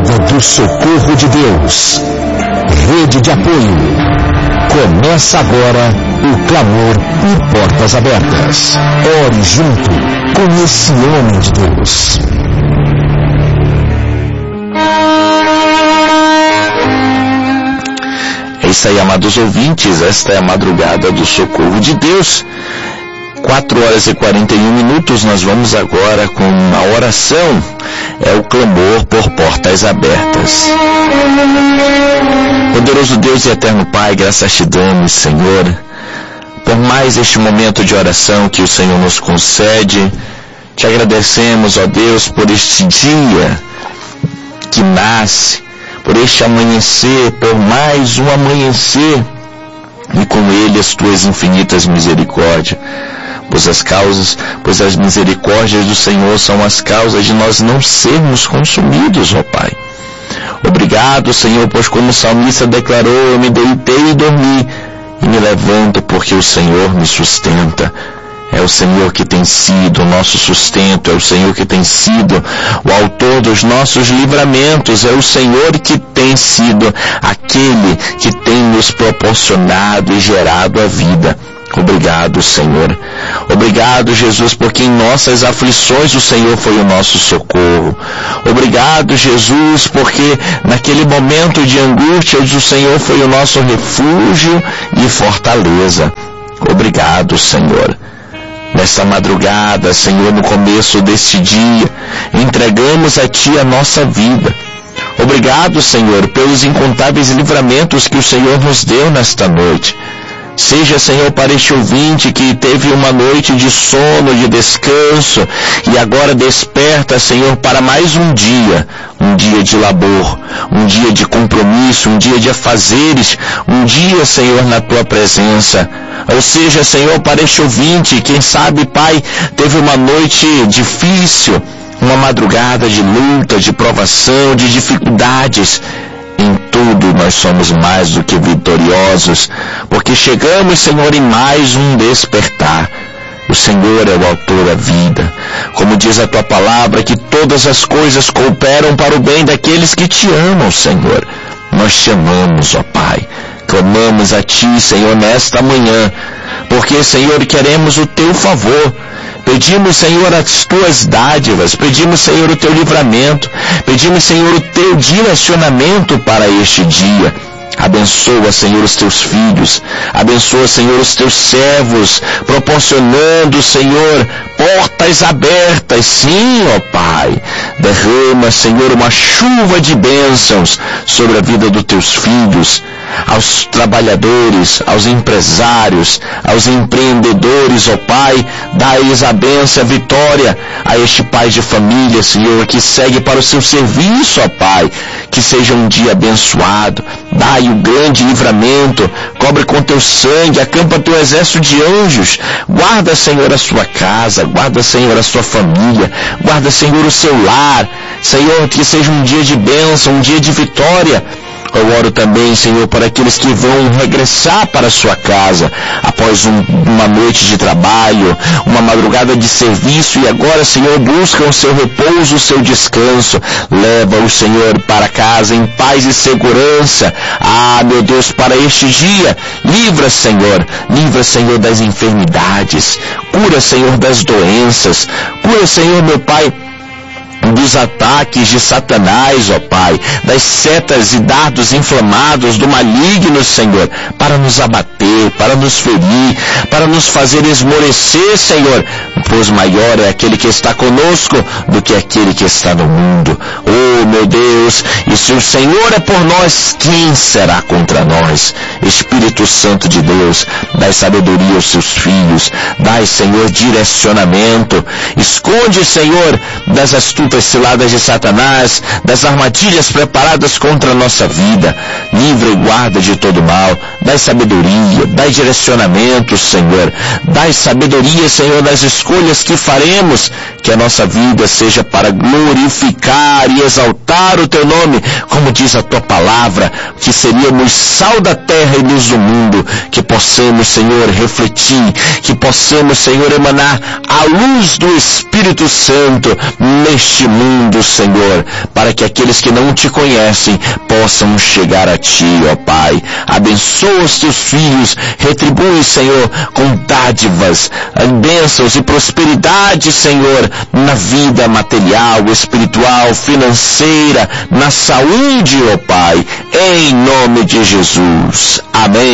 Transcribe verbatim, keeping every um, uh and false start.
madrugada do socorro de Deus. Rede de apoio. Começa agora o clamor por portas abertas. Ore junto com esse homem de Deus. É isso aí, amados ouvintes. Esta é a madrugada do socorro de Deus. quatro horas e quarenta e um minutos, nós vamos agora com uma oração. É o clamor por portas abertas. Poderoso Deus e eterno Pai, graças te damos, Senhor, por mais este momento de oração que o Senhor nos concede. Te agradecemos, ó Deus, por este dia que nasce, por este amanhecer, por mais um amanhecer, e com ele as tuas infinitas misericórdias. Pois as causas, pois as misericórdias do Senhor são as causas de nós não sermos consumidos, ó Pai. Obrigado, Senhor, pois como o salmista declarou, eu me deitei e dormi, e me levanto porque o Senhor me sustenta. É o Senhor que tem sido o nosso sustento, é o Senhor que tem sido o autor dos nossos livramentos, é o Senhor que tem sido aquele que tem nos proporcionado e gerado a vida. Obrigado, Senhor. Obrigado, Jesus, porque em nossas aflições o Senhor foi o nosso socorro. Obrigado, Jesus, porque naquele momento de angústia o Senhor foi o nosso refúgio e fortaleza. Obrigado, Senhor. Nesta madrugada, Senhor, no começo deste dia, entregamos a Ti a nossa vida. Obrigado, Senhor, pelos incontáveis livramentos que o Senhor nos deu nesta noite. Seja, Senhor, para este ouvinte que teve uma noite de sono, de descanso, e agora desperta, Senhor, para mais um dia, um dia de labor, um dia de compromisso, um dia de afazeres, um dia, Senhor, na Tua presença. Ou seja, Senhor, para este ouvinte, quem sabe, Pai, teve uma noite difícil, uma madrugada de luta, de provação, de dificuldades. Em tudo nós somos mais do que vitoriosos, porque chegamos, Senhor, em mais um despertar. O Senhor é o autor da vida. Como diz a Tua palavra, que todas as coisas cooperam para o bem daqueles que Te amam, Senhor. Nós te amamos, ó Pai. Clamamos a Ti, Senhor, nesta manhã, porque, Senhor, queremos o Teu favor. Pedimos, Senhor, as Tuas dádivas, pedimos, Senhor, o Teu livramento, pedimos, Senhor, o Teu direcionamento para este dia. Abençoa, Senhor, os Teus filhos, abençoa, Senhor, os Teus servos, proporcionando, Senhor, portas abertas, sim, ó Pai. Derrama, Senhor, uma chuva de bênçãos sobre a vida dos Teus filhos, aos trabalhadores, aos empresários, aos empreendedores, ó Pai. Dai-lhes a bênção, a vitória a este pai de família, Senhor, que segue para o seu serviço, ó Pai. Que seja um dia abençoado. Dai o grande livramento, cobre com Teu sangue, acampa Teu exército de anjos. Guarda, Senhor, a sua casa, guarda, Senhor, a sua família, guarda, Senhor, o seu lar. Senhor, que seja um dia de bênção, um dia de vitória. Eu oro também, Senhor, para aqueles que vão regressar para a sua casa após um, uma noite de trabalho, uma madrugada de serviço, e agora, Senhor, buscam o seu repouso, o seu descanso. Leva-os, Senhor, para casa em paz e segurança. Ah, meu Deus, para este dia, livra, Senhor, livra, Senhor, das enfermidades, cura, Senhor, das doenças, cura, Senhor, meu Pai, dos ataques de Satanás, ó Pai, das setas e dardos inflamados do maligno, Senhor, para nos abater, para nos ferir, para nos fazer esmorecer, Senhor, pois maior é aquele que está conosco do que aquele que está no mundo. Oh, meu Deus, e se o Senhor é por nós, quem será contra nós? Espírito Santo de Deus, dai sabedoria aos seus filhos, dai, Senhor, direcionamento, esconde, Senhor, das astutas ciladas de Satanás, das armadilhas preparadas contra a nossa vida. Livra e guarda de todo mal. Dai sabedoria, dai direcionamento, Senhor. Dai sabedoria, Senhor, nas escolhas que faremos, que a nossa vida seja para glorificar e exaltar o Teu nome, como diz a tua palavra, que seríamos sal da terra e luz do mundo, que possamos, Senhor, refletir, que possamos, Senhor, emanar a luz do Espírito Santo neste mundo, Senhor, para que aqueles que não te conhecem possam chegar a ti, ó Pai. Abençoa os teus filhos, retribui, Senhor, com dádivas, bênçãos e prosperidade, Senhor, na vida material, espiritual, financeira, na saúde, ó Pai, em nome de Jesus. Amém.